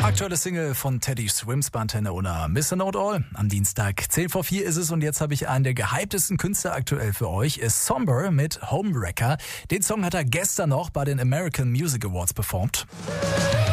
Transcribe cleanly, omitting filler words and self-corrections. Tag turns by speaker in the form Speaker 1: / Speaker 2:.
Speaker 1: Aktuelle Single von Teddy Swims, Bandtenor Miss a Note All. Am Dienstag 10 vor 4 ist es und jetzt habe ich einen der gehyptesten Künstler aktuell für euch. Ist Somber mit Homewrecker. Den Song hat er gestern noch bei den American Music Awards performt.